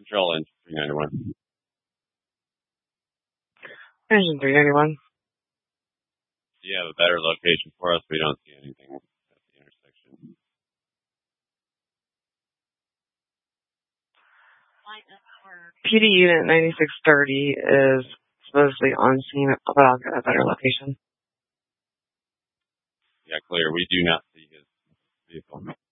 Control engine 391. Engine 391. Do you have a better location for us? We don't see anything at the intersection. PD unit 9630 is supposedly on scene, but I'll get a better location. Yeah, clear. We do not see his vehicle.